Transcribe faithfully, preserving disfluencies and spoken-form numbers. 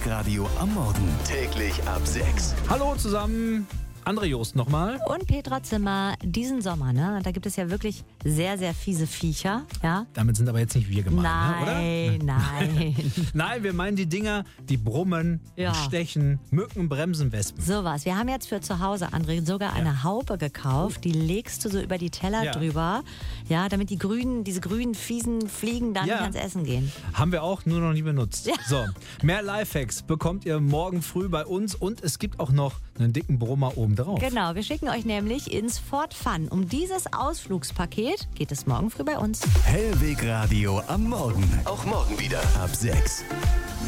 Hellwegradio am Morgen. Täglich ab sechs. Hallo zusammen, André Jost nochmal. Und Petra Zimmer, diesen Sommer, ne, da gibt es ja wirklich sehr, sehr fiese Viecher, ja? Damit sind aber jetzt nicht wir gemeint, Nein, ne, oder? nein. Nein, wir meinen die Dinger, die brummen, Ja. stechen, Mücken, Bremsen, Wespen. Sowas. Wir haben jetzt für zu Hause, André, sogar eine Ja. Haube gekauft. Die legst du so über die Teller Ja. drüber, ja, damit die grünen, diese grünen, fiesen Fliegen dann Ja. nicht ans Essen gehen. Haben wir auch, nur noch nie benutzt. Ja. So, mehr Lifehacks bekommt ihr morgen früh bei uns und es gibt auch noch einen dicken Brummer oben drauf. Genau, wir schicken euch nämlich ins Fort Fun. Um dieses Ausflugspaket geht es morgen früh bei uns. Hellwegradio am Morgen. Auch morgen wieder ab sechs.